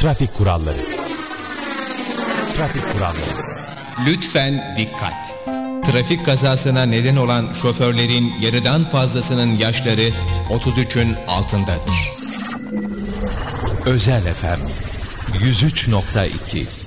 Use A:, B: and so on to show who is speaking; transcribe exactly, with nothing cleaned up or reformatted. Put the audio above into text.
A: Trafik kuralları. Trafik kuralları.
B: Lütfen dikkat. Trafik kazasına neden olan şoförlerin yarıdan fazlasının yaşları otuz üçün altındadır.
A: Özel F M yüz üç nokta iki